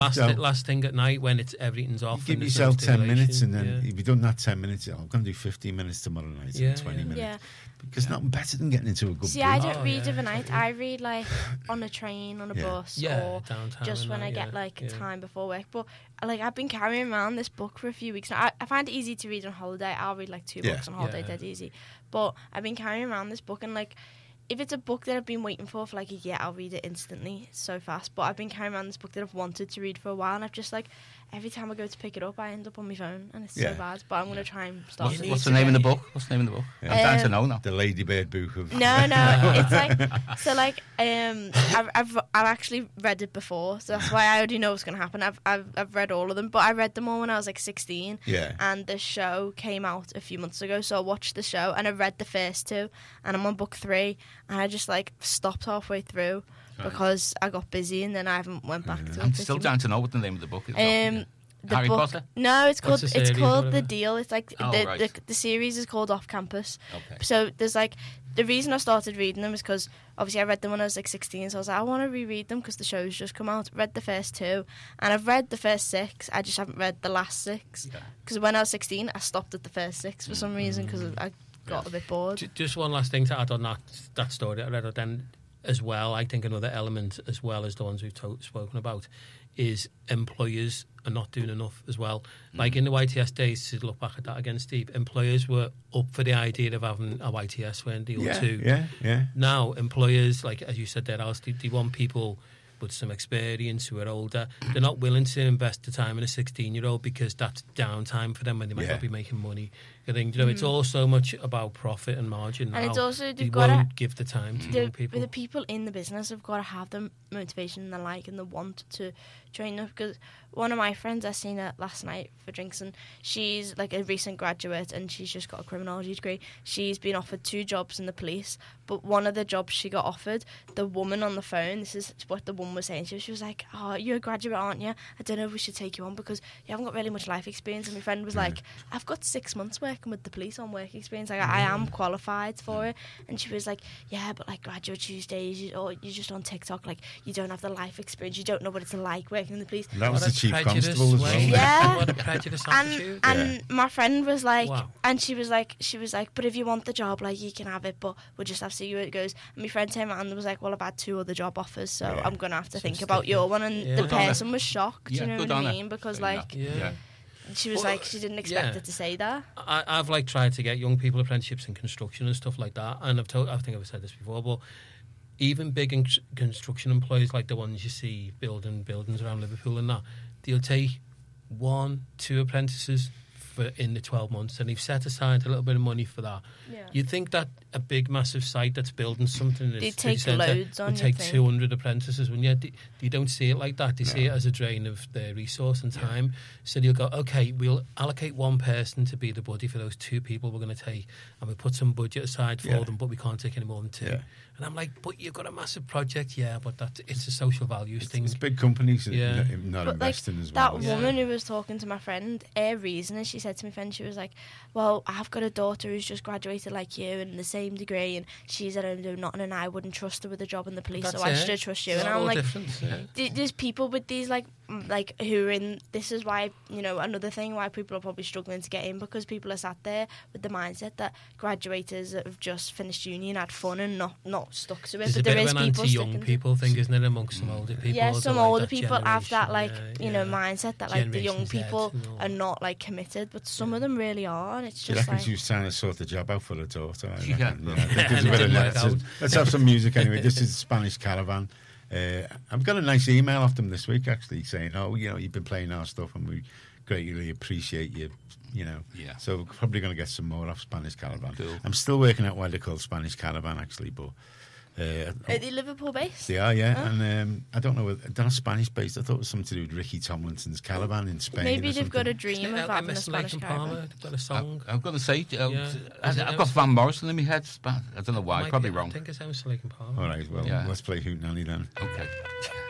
last thing at night when everything's off. Give yourself 10 minutes, and then if you've done that 10 minutes, I'm going to do 15 minutes tomorrow night and 20 minutes. Yeah. Because nothing better than getting into a good See, I don't read overnight. I read like on a train, on a bus, or just when I get like time before work. But like I've been carrying around this book for a few weeks now. I find it easy to read on holiday. I'll read like 2 books on holiday, dead easy. But I've been carrying around this book, and like if it's a book that I've been waiting for like a year, I'll read it instantly, so fast. But I've been carrying around this book that I've wanted to read for a while, and I've just like every time I go to pick it up, I end up on my phone, and it's so bad. But I'm going to try and start. What's the name of the book? I'm dying to know now. The Ladybird book of. No, it's like so. Like I've actually read it before, so that's why I already know what's going to happen. I've read all of them, but I read them all when I was like 16. Yeah. And the show came out a few months ago, so I watched the show and I read the first 2, and I'm on book 3, and I just like stopped halfway through. Because I got busy and then I haven't went back to it. I'm still down to know what the name of the book is. The Harry book, Potter? No, it's called The Deal. It's like right. the series is called Off Campus. Okay. So there's like the reason I started reading them is because obviously I read them when I was like 16, so I was like, I want to reread them because the show's just come out. Read the first 2, and I've read the first 6. I just haven't read the last 6 because when I was 16, I stopped at the first 6 for some reason because I got a bit bored. Just one last thing to add on that story I read then. As well, I think another element, as well as the ones we've spoken about, is employers are not doing enough as well. Like in the YTS days, to look back at that again, Steve, employers were up for the idea of having a YTS, weren't they? Yeah. Now, employers, like as you said there, Alice, they want people with some experience who are older. They're not willing to invest the time in a 16-year-old because that's downtime for them when they might not be making money. I think it's all so much about profit and margin. And it's also they won't give the time to young people. The people in the business have got to have the motivation and the like and the want to train up. Because one of my friends, I seen her last night for drinks, and she's like a recent graduate and she's just got a criminology degree. She's been offered 2 jobs in the police, but one of the jobs she got offered, the woman on the phone, this is what the woman was saying. She was like, "Oh, you're a graduate, aren't you? I don't know if we should take you on because you haven't got really much life experience." And my friend was like, "I've got 6 months working with the police on work experience. Like I am qualified for it." And she was like, "Yeah, but like Graduate Tuesdays, you're just on TikTok. Like you don't have the life experience. You don't know what it's like working in the police." And that was the chief constable as well. Yeah. What a prejudice attitude. And my friend was like, and she was like, "But if you want the job, like you can have it, but we'll just have to see where it goes." And my friend came out and was like, "Well, I've had 2 other job offers, so I'm gonna have to think about your one." And the person was shocked. You know what I mean? Because like. She was like, she didn't expect it to say that. I've like tried to get young people apprenticeships in construction and stuff like that, and I think I've said this before, but even big construction employees like the ones you see building buildings around Liverpool and that, they'll take 1-2 apprentices in the 12 months, and they've set aside a little bit of money for that. You'd think that a big massive site that's building something they take loads on, would take 200 apprentices, when you don't see it like that. They see it as a drain of their resource and time. So you'll go, okay, we'll allocate 1 person to be the buddy for those 2 people we're going to take, and we put some budget aside for them, but we can't take any more than 2. And I'm like, but you've got a massive project, but it's a social values thing. It's big companies not but investing like, as well. That woman who was talking to my friend, her reason is, she said to my friend, she was like, "Well, I've got a daughter who's just graduated like you and the same degree, and she's at home doing nothing, and I wouldn't trust her with a job in the police, so I should trust you." And I'm like, there's people with these like who are in. This is why, another thing why people are probably struggling to get in, because people are sat there with the mindset that graduates have just finished uni and had fun and not stuck to it. There's but a there bit is of an people anti-young people thing, isn't it, amongst some older people? Yeah, some like older that people have that mindset that like the Generation young Z people are not like committed, but some of them really are, and it's She just reckons like she was trying to sort the job out for her daughter. Let's Let's have some music anyway. This is Spanish Caravan. I've got a nice email off them this week actually saying, "Oh, you've been playing our stuff and we greatly appreciate you." So we're probably going to get some more off Spanish Caravan. Cool. I'm still working out why they're called Spanish Caravan actually, but are they Liverpool based? They are, and I don't know. They're not Spanish based. I thought it was something to do with Ricky Tomlinson's Caravan in Spain. Maybe they've got a dream of having a Spanish Caravan. They've got a song. I'm going to say, I've got Van Morrison in my head. I don't know why. Probably wrong. I think it's Emerson, Lake and Palmer. All right, well, let's play Hoot Nanny then. Okay.